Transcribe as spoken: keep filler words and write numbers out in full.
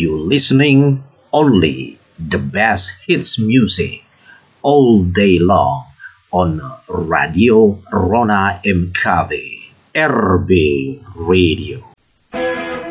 You listening only the best hits music all day long on Radio Rona M K B R B Radio.